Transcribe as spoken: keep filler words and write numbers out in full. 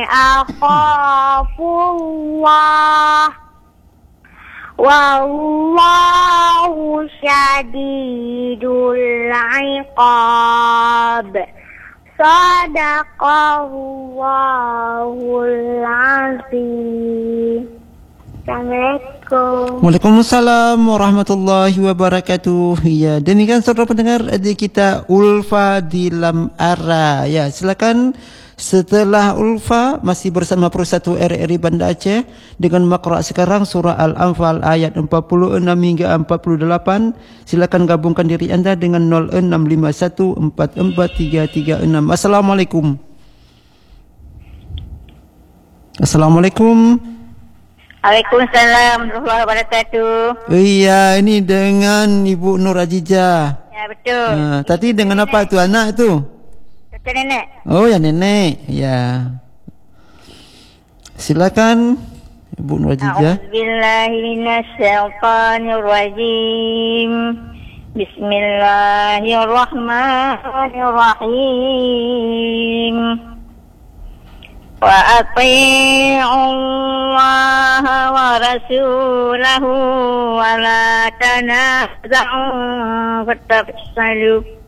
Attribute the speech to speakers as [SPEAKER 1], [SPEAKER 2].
[SPEAKER 1] akhafullah wallahu syadidul iqab. Sadaqallahul azim. Assalamualaikum.
[SPEAKER 2] Waalaikumsalam warahmatullahi wabarakatuh. Ya, demikian saudara pendengar adik kita Ulfa di Lam Ara. Ya, silakan setelah Ulfa masih bersama Persatu R R I Banda Aceh dengan makra sekarang surah Al-Anfal ayat empat puluh enam hingga empat puluh delapan. Silakan gabungkan diri anda dengan nol enam lima satu empat empat tiga tiga enam. Assalamualaikum. Assalamualaikum.
[SPEAKER 1] Waalaikumsalam warahmatullahi wabarakatuh.
[SPEAKER 2] Iya, ini dengan Ibu Nur Azizah.
[SPEAKER 1] Ya, betul.
[SPEAKER 2] Uh, tadi dengan apa tu anak tu?
[SPEAKER 1] Betul, nenek.
[SPEAKER 2] Oh, ya nenek. Ya. Silakan Ibu Nur Azizah.
[SPEAKER 1] A'udzubillahi minasyaitonirrajim. Bismillahirrahmanirrahim. Wa ati'u Allah wa rasulahu wa la tanaza'u fatafsalu